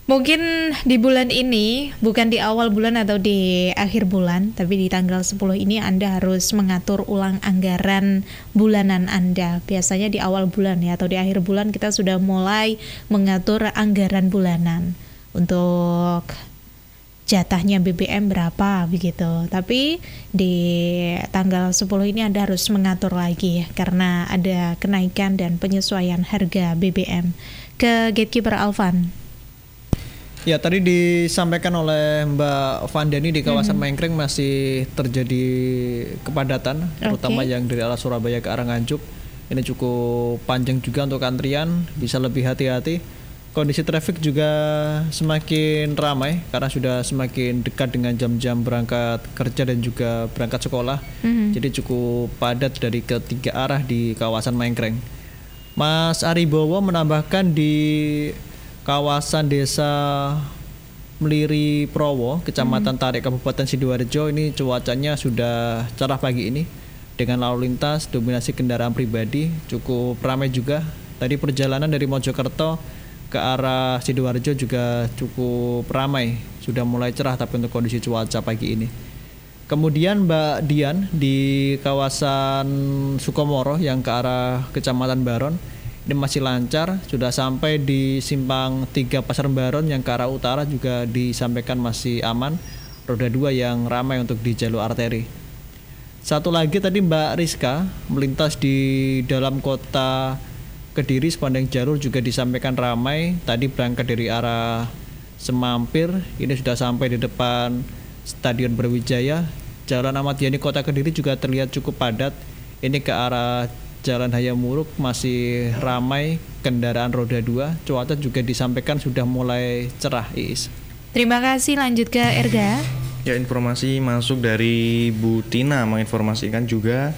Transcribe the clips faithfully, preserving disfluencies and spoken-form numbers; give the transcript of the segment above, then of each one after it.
Mungkin di bulan ini, bukan di awal bulan atau di akhir bulan, tapi di tanggal sepuluh ini Anda harus mengatur ulang anggaran bulanan Anda. Biasanya di awal bulan ya, atau di akhir bulan kita sudah mulai mengatur anggaran bulanan untuk jatahnya B B M berapa begitu. Tapi di tanggal sepuluh ini Anda harus mengatur lagi ya, karena ada kenaikan dan penyesuaian harga B B M. Ke Gatekeeper Alvan. Ya, tadi disampaikan oleh Mbak Vandani di kawasan Mm-hmm. Mengkring masih terjadi kepadatan, terutama Okay. yang dari arah Surabaya ke arah Nganjuk. Ini cukup panjang juga untuk antrian, bisa lebih hati-hati. Kondisi trafik juga semakin ramai karena sudah semakin dekat dengan jam-jam berangkat kerja dan juga berangkat sekolah. Mm-hmm. Jadi cukup padat dari ketiga arah di kawasan Mengkring. Mas Aribowo menambahkan di kawasan desa Mliri Prowo, Kecamatan hmm. Tarik, Kabupaten Sidoarjo, ini cuacanya sudah cerah pagi ini dengan lalu lintas dominasi kendaraan pribadi cukup ramai juga. Tadi perjalanan dari Mojokerto ke arah Sidoarjo juga cukup ramai, sudah mulai cerah tapi untuk kondisi cuaca pagi ini. Kemudian Mbak Dian di kawasan Sukomoro yang ke arah Kecamatan Baron, ini masih lancar, sudah sampai di simpang tiga Pasar Baron yang ke arah utara juga disampaikan masih aman. Roda dua yang ramai untuk di jalur arteri. Satu lagi tadi Mbak Rizka melintas di dalam kota Kediri sepanjang jalur juga disampaikan ramai. Tadi berangkat dari arah Semampir, ini sudah sampai di depan Stadion Brawijaya. Jalan Ahmad Yani Kota Kediri juga terlihat cukup padat. Ini ke arah Jalan Hayamuruk masih ramai kendaraan roda dua. Cuaca juga disampaikan sudah mulai cerah, Iis. Terima kasih, lanjut ke Erga. Ya, informasi masuk dari Bu Tina menginformasikan juga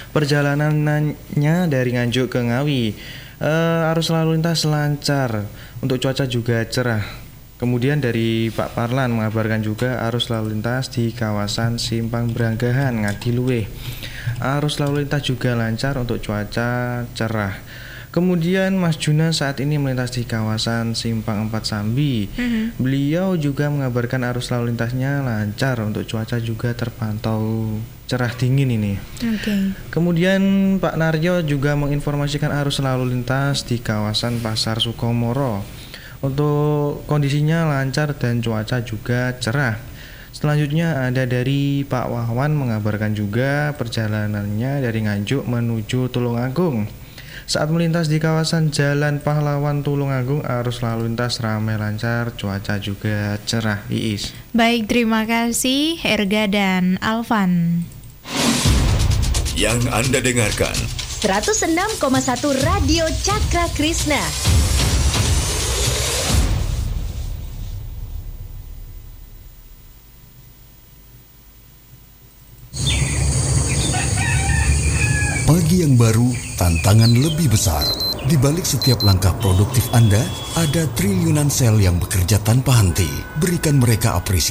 perjalanannya dari Nganjuk ke Ngawi. Uh, arus lalu lintas lancar, untuk cuaca juga cerah. Kemudian dari Pak Parlan mengabarkan juga arus lalu lintas di kawasan Simpang Branggahan, Ngadiluwe. Arus lalu lintas juga lancar, untuk cuaca cerah. Kemudian Mas Juna saat ini melintas di kawasan Simpang Empat Sambi. Mm-hmm. Beliau juga mengabarkan arus lalu lintasnya lancar, untuk cuaca juga terpantau cerah dingin ini. Okay. Kemudian Pak Naryo juga menginformasikan arus lalu lintas di kawasan Pasar Sukomoro. Untuk kondisinya lancar dan cuaca juga cerah. Selanjutnya ada dari Pak Wahwan mengabarkan juga perjalanannya dari Nganjuk menuju Tulungagung. Saat melintas di kawasan Jalan Pahlawan Tulungagung, arus lalu lintas ramai lancar, cuaca juga cerah, Iis. Baik, terima kasih Erga dan Alvan. Yang Anda dengarkan seratus enam koma satu Radio Cakra Krishna. Pagi yang baru, tantangan lebih besar. Di balik setiap langkah produktif Anda, ada triliunan sel yang bekerja tanpa henti. Berikan mereka apresiasi